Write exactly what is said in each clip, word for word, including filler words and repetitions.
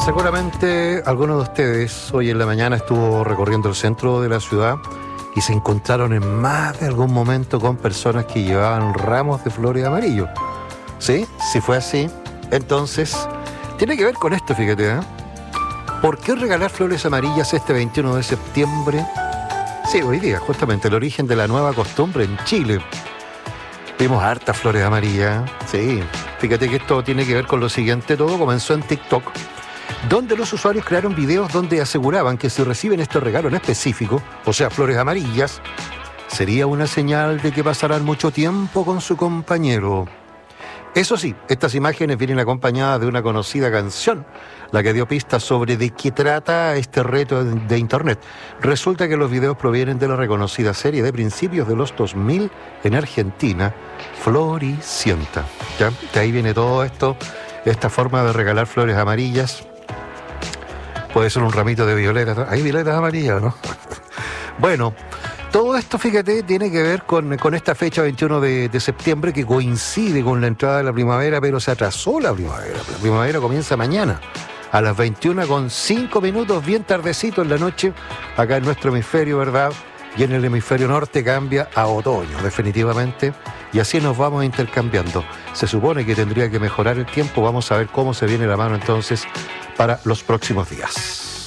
Seguramente algunos de ustedes hoy en la mañana estuvo recorriendo el centro de la ciudad y se encontraron en más de algún momento con personas que llevaban ramos de flores amarillos. ¿Sí? Si fue así, entonces tiene que ver con esto, fíjate, ¿eh? ¿Por qué regalar flores amarillas este veintiuno de septiembre? Sí, hoy día, justamente, el origen de la nueva costumbre en Chile. Vimos hartas flores amarillas, sí. Fíjate que esto tiene que ver con lo siguiente. Todo comenzó en TikTok, donde los usuarios crearon videos donde aseguraban que si reciben este regalo en específico, o sea, flores amarillas, sería una señal de que pasarán mucho tiempo con su compañero. Eso sí, estas imágenes vienen acompañadas de una conocida canción, la que dio pistas sobre de qué trata este reto de internet. Resulta que los videos provienen de la reconocida serie de principios de los dos mil en Argentina, Floricienta. ¿Ya? De ahí viene todo esto, esta forma de regalar flores amarillas. Puede ser un ramito de violetas. Hay violetas amarillas, ¿no? Bueno, todo esto, fíjate, tiene que ver con, con esta fecha veintiuno de, de septiembre que coincide con la entrada de la primavera, pero se atrasó la primavera. La primavera comienza mañana a las veintiuna con cinco minutos, bien tardecito en la noche, acá en nuestro hemisferio, ¿verdad? Y en el hemisferio norte cambia a otoño, definitivamente, y así nos vamos intercambiando. Se supone que tendría que mejorar el tiempo, vamos a ver cómo se viene la mano entonces para los próximos días.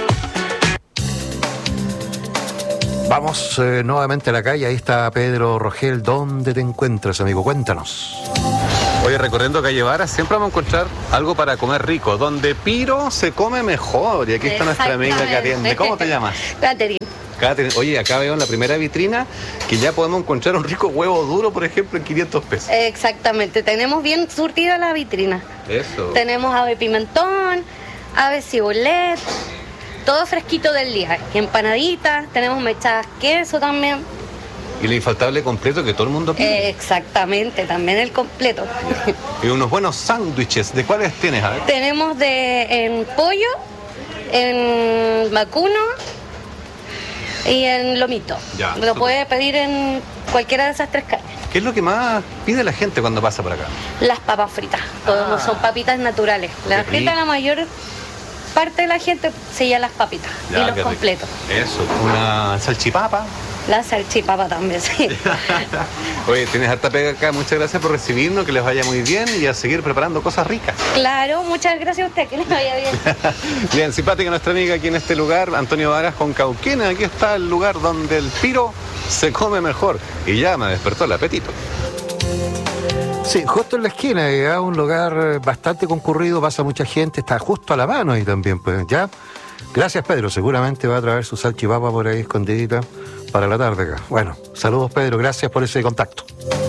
Vamos eh, nuevamente a la calle, ahí está Pedro Rogel. ¿Dónde te encuentras, amigo? Cuéntanos. Oye, recorriendo Calle Vara, siempre vamos a encontrar algo para comer rico, donde Piro se come mejor. Y aquí está nuestra amiga que atiende. ¿Cómo te llamas? Catherine. Catherine. Oye, acá veo en la primera vitrina que ya podemos encontrar un rico huevo duro, por ejemplo, en quinientos pesos. Exactamente, tenemos bien surtida la vitrina. Eso. Tenemos ave pimentón, ave cibulet, todo fresquito del día. Y empanaditas, tenemos mechadas queso también. Y el infaltable completo que todo el mundo pide. Eh, exactamente, también el completo. Y unos buenos sándwiches. ¿De cuáles tienes? A ver. Tenemos de en pollo, en vacuno y en lomito. Ya, Lo súper. puede pedir en cualquiera de esas tres carnes. ¿Qué es lo que más pide la gente cuando pasa por acá? Las papas fritas, todos Ah. son papitas naturales. Las Qué fritas, rico. la mayor parte de la gente sella las papitas Ya, y qué los rico. completos. Eso, una salchipapa. La salchipapa también, sí. Oye, tienes harta pega acá. Muchas gracias por recibirnos, que les vaya muy bien y a seguir preparando cosas ricas. Claro, muchas gracias a usted, que les vaya bien. Bien, simpática nuestra amiga aquí en este lugar, Antonio Varas con Cauquena. Aquí está el lugar donde el Piro se come mejor. Y ya me despertó el apetito. Sí, justo en la esquina, es un lugar bastante concurrido, pasa mucha gente, está justo a la mano ahí también, pues, ¿ya? Gracias, Pedro, seguramente va a traer su salchipapa por ahí escondidita para la tarde acá. Bueno, saludos, Pedro, gracias por ese contacto.